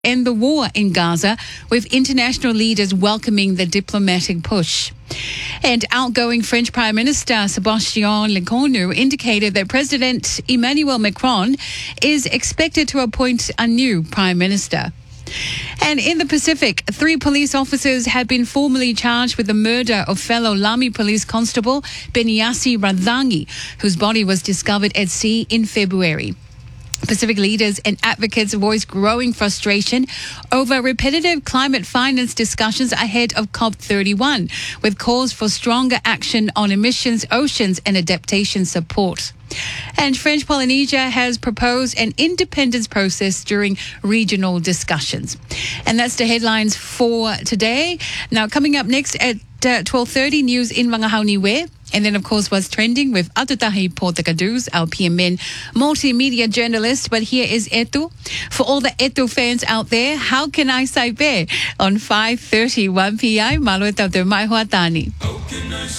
end the war in Gaza, with international leaders welcoming the diplomatic push. And outgoing French Prime Minister Sébastien Lecornu indicated that President Emmanuel Macron is expected to appoint a new Prime Minister. And in the Pacific, 3 police officers have been formally charged with the murder of fellow Lami police constable Beniassi Radhangi, whose body was discovered at sea in February. Pacific leaders and advocates voiced growing frustration over repetitive climate finance discussions ahead of COP31, with calls for stronger action on emissions, oceans and adaptation support. And French Polynesia has proposed an independence process during regional discussions. And that's the headlines for today. Now, coming up next at 12:30, news in Wangahau Niue. And then, of course, what's trending with Atutahi Portakadus, our PMN multimedia journalist. But here is Etu. For all the Etu fans out there, how can I say be on 5:31 p.m. Malo tau te mai hoa tani.